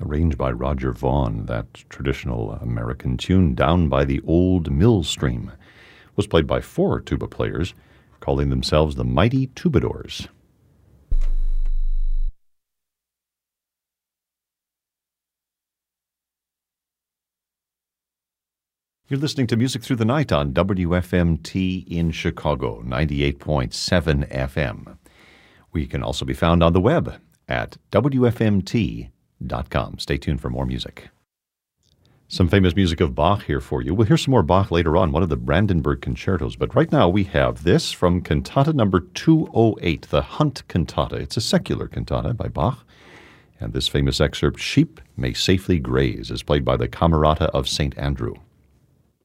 arranged by Roger Vaughan. That traditional American tune, Down by the Old Mill Stream, was played by 4 tuba players, calling themselves the Mighty Tubadors. You're listening to Music Through the Night on WFMT in Chicago, 98.7 FM. We can also be found on the web at WFMT.com. Stay tuned for more music. Some famous music of Bach here for you. We'll hear some more Bach later on, one of the Brandenburg concertos. But right now we have this from Cantata number 208, the Hunt Cantata. It's a secular cantata by Bach. And this famous excerpt, Sheep May Safely Graze, is played by the Camerata of St. Andrew.